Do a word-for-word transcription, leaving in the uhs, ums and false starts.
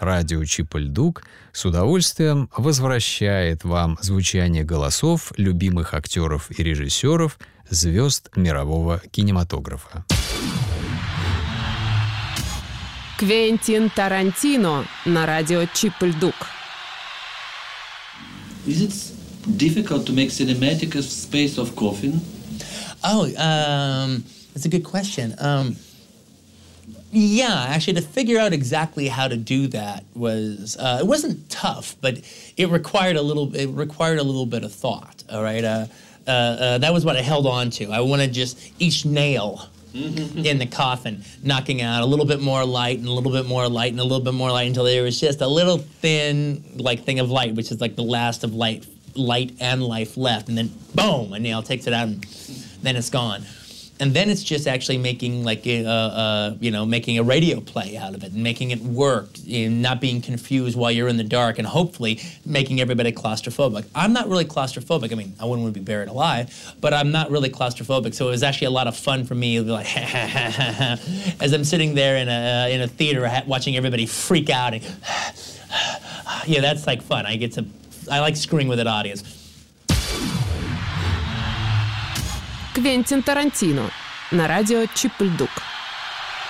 Радио Чип-и-Ль-Дук с удовольствием возвращает вам звучание голосов любимых актеров и режиссеров, звезд мирового кинематографа. Квентин Тарантино на радио Чип-и-Ль-Дук. Is it difficult to make cinematic a space of coffin? Oh, um, that's a good question. Um, yeah, actually, to figure out exactly how to do that was uh, it wasn't tough, but it required a little. It required a little bit of thought. All right, uh, uh, uh, that was what I held on to. I wanted just each nail in the coffin knocking out a little bit more light and a little bit more light and a little bit more light until there was just a little thin like thing of light, which is like the last of light, light and life left, and then boom, a nail takes it out and then it's gone. And then it's just actually making like a, uh, you know, making a radio play out of it and making it work, and not being confused while you're in the dark, and hopefully making everybody claustrophobic. I'm not really claustrophobic. I mean, I wouldn't want to be buried alive, but I'm not really claustrophobic. So it was actually a lot of fun for me, like as I'm sitting there in a in a theater watching everybody freak out. And yeah, that's like fun. I get to, I like screwing with an audience. Квентин Тарантино на радио Чип-и-Ль-Дук.